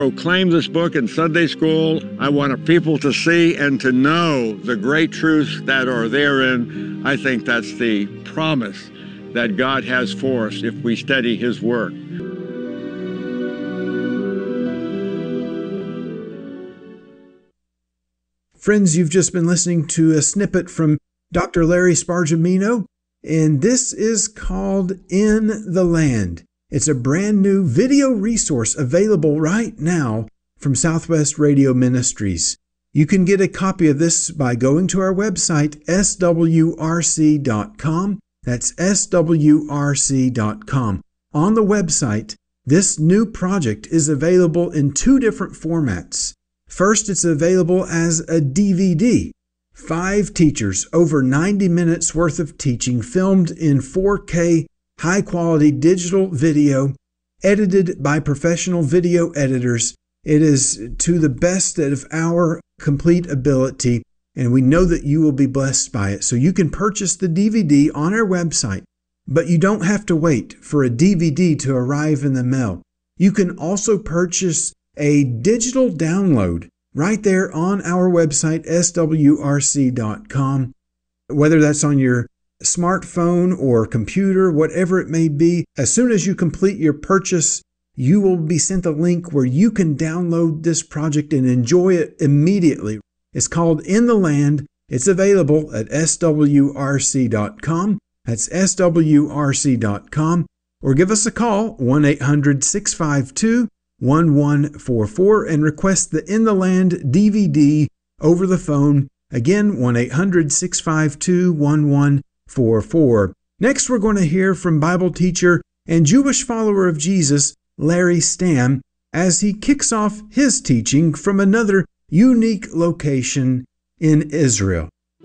Proclaim this book in Sunday school. I want people to see and to know the great truths that are therein. I think that's the promise that God has for us if we study His work. Friends, you've just been listening to a snippet from Dr. Larry Spargimino, and this is called In the Land. It's a brand new video resource available right now from Southwest Radio Ministries. You can get a copy of this by going to our website, swrc.com. That's swrc.com. On the website, this new project is available in two different formats. First, it's available as a DVD. 5 teachers, over 90 minutes worth of teaching, filmed in 4K high-quality digital video, edited by professional video editors. It is to the best of our complete ability, and we know that you will be blessed by it. So you can purchase the DVD on our website, but you don't have to wait for a DVD to arrive in the mail. You can also purchase a digital download right there on our website, swrc.com, whether that's on your smartphone or computer, whatever it may be. As soon as you complete your purchase, you will be sent a link where you can download this project and enjoy it immediately. It's called In the Land. It's available at swrc.com. That's swrc.com. Or give us a call, 1-800-652-1144, and request the In the Land DVD over the phone. Again, 1-800-652-1144. Next, we're going to hear from Bible teacher and Jewish follower of Jesus, Larry Stamm, as he kicks off his teaching from another unique location in Israel.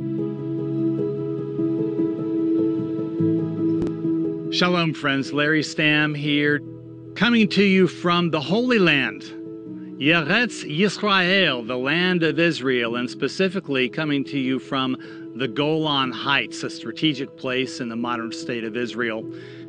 Shalom, friends. Larry Stamm here, coming to you from the Holy Land, Eretz Yisrael, the land of Israel, and specifically coming to you from the Golan Heights, a strategic place in the modern state of Israel.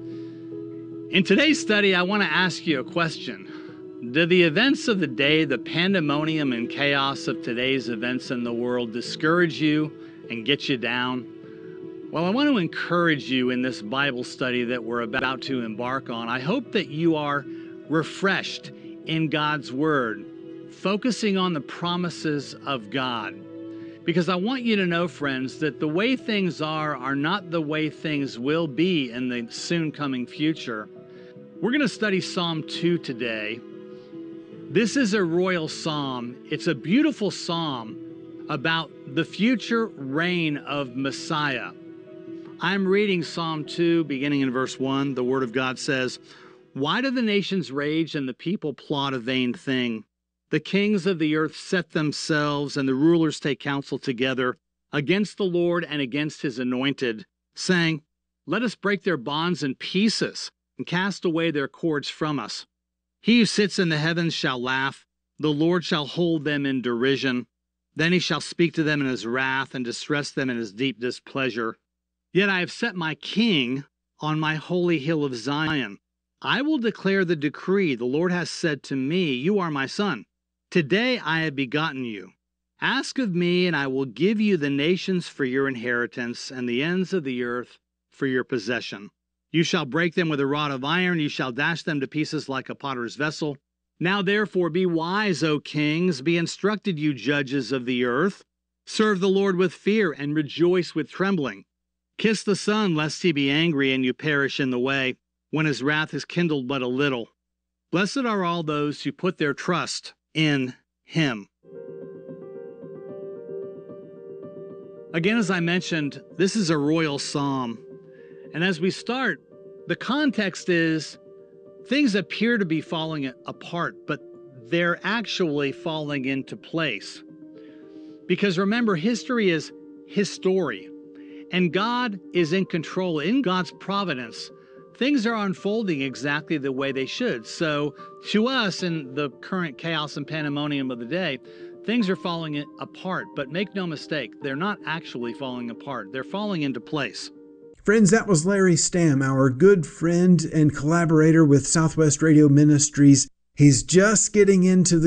In today's study, I want to ask you a question. Do the events of the day, the pandemonium and chaos of today's events in the world, discourage you and get you down? Well, I want to encourage you in this Bible study that we're about to embark on. I hope that you are refreshed in God's Word, focusing on the promises of God. Because I want you to know, friends, that the way things are not the way things will be in the soon coming future. We're going to study Psalm 2 today. This is a royal psalm. It's a beautiful psalm about the future reign of Messiah. I'm reading Psalm 2, beginning in verse 1. The Word of God says, "Why do the nations rage and the people plot a vain thing? The kings of the earth set themselves, and the rulers take counsel together against the Lord and against His anointed, saying, Let us break their bonds in pieces and cast away their cords from us. He who sits in the heavens shall laugh. The Lord shall hold them in derision. Then He shall speak to them in His wrath and distress them in His deep displeasure. Yet I have set my king on my holy hill of Zion. I will declare the decree. The Lord has said to me, You are my son. Today I have begotten you. Ask of me, and I will give you the nations for your inheritance, and the ends of the earth for your possession. You shall break them with a rod of iron, you shall dash them to pieces like a potter's vessel. Now therefore be wise, O kings, be instructed, you judges of the earth. Serve the Lord with fear, and rejoice with trembling. Kiss the Son, lest He be angry, and you perish in the way, when His wrath is kindled but a little. Blessed are all those who put their trust in Him." Again, as I mentioned, this is a royal psalm. And as we start, the context is things appear to be falling apart, but they're actually falling into place. Because remember, history is His story, and God is in control. In God's providence, things are unfolding exactly the way they should. So to us, in the current chaos and pandemonium of the day, things are falling apart. But make no mistake, they're not actually falling apart. They're falling into place. Friends, that was Larry Stamm, our good friend and collaborator with Southwest Radio Ministries He's just getting into